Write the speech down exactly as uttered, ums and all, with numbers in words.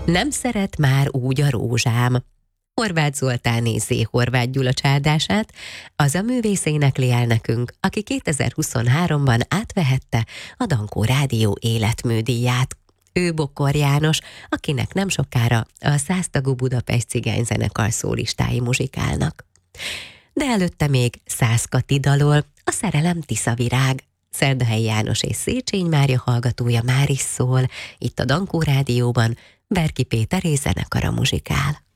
Nem szeret már úgy a rózsám. Horváth Zoltán nézzé Horváth Gyula csárdását, az a művész énekli el nekünk, aki kétezer-huszonháromban átvehette a Dankó Rádió életműdíját. Ő Bokor János, akinek nem sokára a száztagú Budapest cigányzenekar szólistái muzsikálnak. De előtte még Szász Kati dalol, a Szerelem Tiszavirág. Szerdahelyi János és Széchenyi Mária hallgatója már is szól, itt a Dankó Rádióban Berki Péter és zenekara muzsikál.